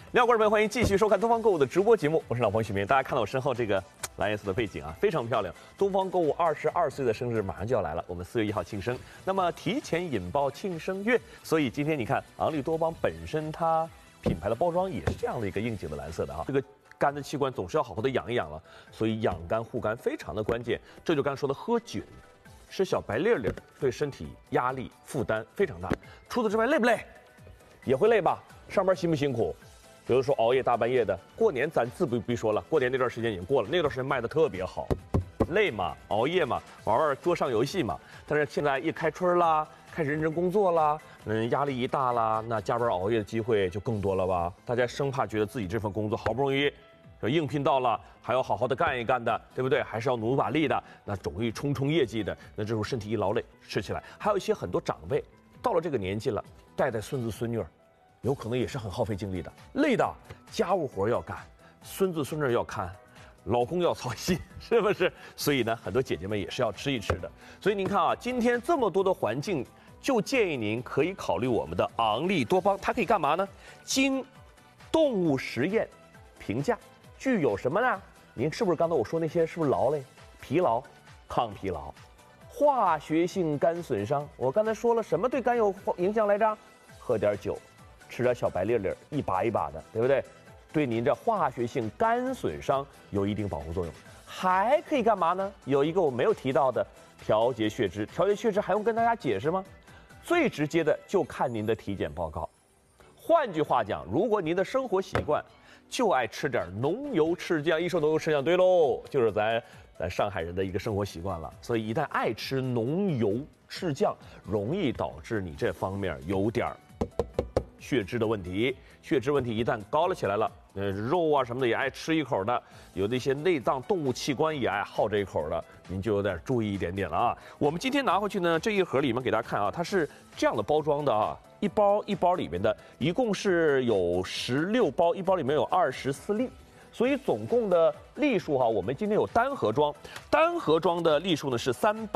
你好，观众朋友，欢迎继续收看东方购物的直播节目，我是老彭许明。大家看到我身后这个蓝颜色的背景啊，非常漂亮。东方购物22岁的生日马上就要来了，我们4月1号庆生，那么提前引爆庆生月，所以今天你看昂利多邦本身它品牌的包装也是这样的一个应景的蓝色的啊，这个肝的器官总是要好好的养一养了，所以养肝护肝非常的关键。这就刚才说的喝酒，吃小白粒粒，对身体压力负担非常大。除此之外，累不累？也会累吧？上班辛不辛苦？比如说熬夜大半夜的，过年咱自不必说了，过年那段时间已经过了，那段时间卖的特别好，累嘛，熬夜嘛，玩玩桌上游戏嘛。但是现在一开春啦，开始认真工作啦，压力一大啦，那加班熬夜的机会就更多了吧？大家生怕觉得自己这份工作好不容易应聘到了，还要好好的干一干的，对不对？还是要努把力的，那容易冲业绩的，那这时候身体一劳累，吃起来。还有一些很多长辈到了这个年纪了，带孙子孙女儿。有可能也是很耗费精力的，累的，家务活要干，孙子孙女要看，老公要操心，是不是？所以呢，很多姐姐们也是要吃一吃的。所以您看啊，今天这么多的环境，就建议您可以考虑我们的昂利多邦，它可以干嘛呢？经动物实验评价，具有什么呢？您是不是刚才我说那些是不是劳累、疲劳、抗疲劳、化学性肝损伤？我刚才说了什么对肝有影响来着？喝点酒。吃点小白粒粒，一把一把的，对不对？对您这化学性肝损伤有一定保护作用。还可以干嘛呢？有一个我没有提到的，调节血脂。调节血脂还用跟大家解释吗？最直接的就看您的体检报告。换句话讲，如果您的生活习惯就爱吃点浓油赤酱，一说浓油赤酱，对喽，就是咱上海人的一个生活习惯了。所以一旦爱吃浓油赤酱，容易导致你这方面有点血脂的问题，血脂问题一旦高了起来了，肉啊什么的也爱吃一口的，有那些内脏动物器官也爱好这一口的，您就有点注意一点点了啊。我们今天拿回去呢，这一盒里面给大家看啊，它是这样的包装的啊，一包里面的，一共是有16包，一包里面有24粒。所以总共的粒数哈，我们今天有单盒装的粒数呢是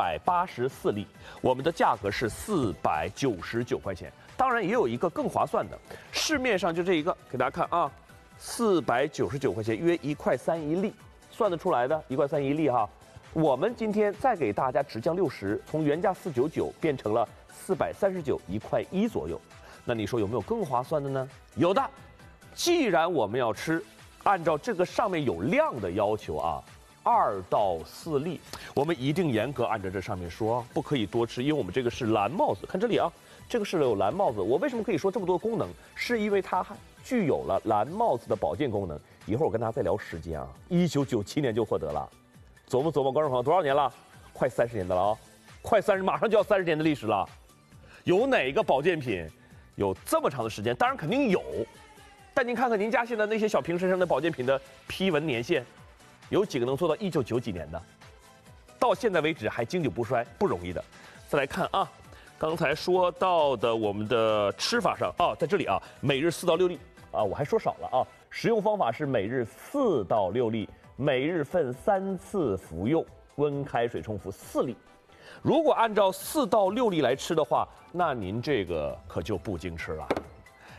384粒，我们的价格是499块钱。当然也有一个更划算的，市面上就这一个，给大家看啊，499块钱，约1.3块一粒，算得出来的1.3块一粒哈。我们今天再给大家直降60，从原价499变成了439，1.1块左右。那你说有没有更划算的呢？有的。既然我们要吃，按照这个上面有量的要求啊，2到4粒，我们一定严格按照这上面说，不可以多吃，因为我们这个是蓝帽子，看这里啊。这个是有蓝帽子，我为什么可以说这么多功能？是因为它具有了蓝帽子的保健功能。一会儿我跟大家再聊时间啊，1997年就获得了，琢磨，观众朋友多少年了？快30年的了啊，快30，马上就要30年的历史了。有哪个保健品有这么长的时间？当然肯定有，但您看看您家现在那些小瓶身上的保健品的批文年限，有几个能做到1990几年的？到现在为止还经久不衰，不容易的。再来看啊。刚才说到的我们的吃法上啊，在这里啊，每日4到6粒啊，我还说少了啊。食用方法是每日4到6粒，每日分3次服用，温开水冲服4粒。如果按照4到6粒来吃的话，那您这个可就不经吃了。